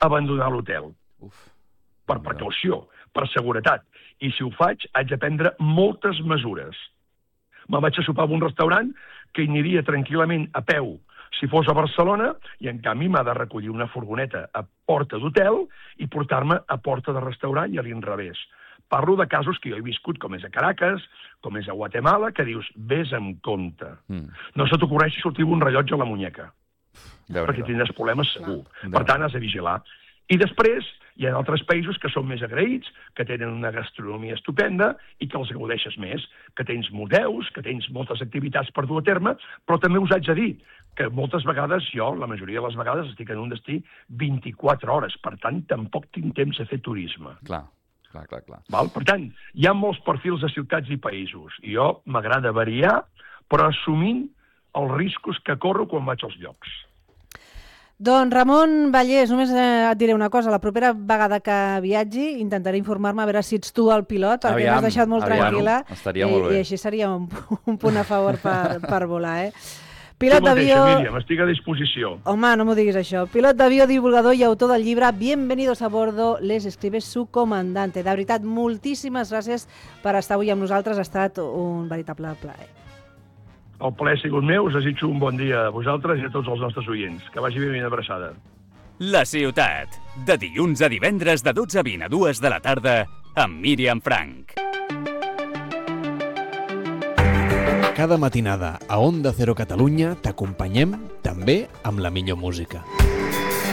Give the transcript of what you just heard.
abandonar l'hotel. Per precaució, per seguretat. I si ho faig, haig de prendre moltes mesures. Me'n vaig a sopar a un restaurant que hi aniria tranquil·lament a peu si fos a Barcelona, i en canvi m'ha de recollir una furgoneta a porta d'hotel i portar-me a porta de restaurant i a l'inrevés. Parlo de casos que jo he viscut, com és a Caracas, com és a Guatemala, que dius, vés amb compte. No se t'ocorreixi sortir amb un rellotge a la muñeca, perquè tindràs problemes segur. Per tant, has de vigilar. I després, hi ha altres països que són més agraïts, que tenen una gastronomia estupenda i que els gaudeixes més, que tens museus, que tens moltes activitats per dur a terme, però també us haig de dir que moltes vegades jo, la majoria de les vegades, estic en un destí 24 hores, per tant, tampoc tinc temps a fer turisme. Clar. Per tant, hi ha molts perfils de ciutats i països, i jo m'agrada variar, però assumint els riscos que corro quan vaig als llocs. Doncs Ramon Vallès, només et diré una cosa. La propera vegada que viatgi intentaré informar-me a veure si ets tu el pilot, perquè m'has deixat molt tranquil·la. Estaria molt bé. I així seria un punt a favor per volar, Pilot tu mateixa, d'avió... Míriam, estic a disposició. Home, no m'ho diguis això. Pilot d'avió, divulgador i autor del llibre Bienvenidos a bordo, les escribe su comandante. De veritat, moltíssimes gràcies per estar avui amb nosaltres. Ha estat un veritable plaer. El plaer ha sigut meu, us desitjo un bon dia a vosaltres i a tots els nostres oients. Que vagi ben abraçada. La ciutat, de dilluns a divendres de 12:20 a 2 de la tarda, amb Míriam Frank. Cada matinada a Onda Cero Catalunya t'acompanyem també amb la millor música.